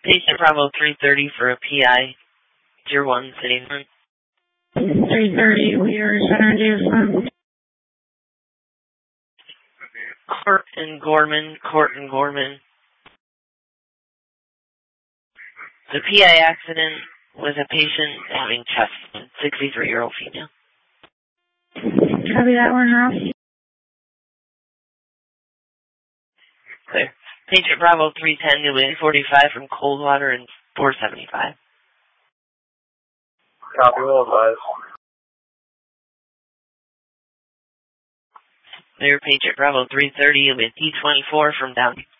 Patient Bravo 330 for a PI, Tier 1, City 1. 330, Leaders Energy from Court and Gorman. The PI accident was a patient having chest pain, 63-year-old female. Copy that one, Ralph. Clear. Patient Bravo 310, you'll be 45 from Coldwater and 475. Copy, will advise. Clear. Patient Bravo 330, you'll be D24 from down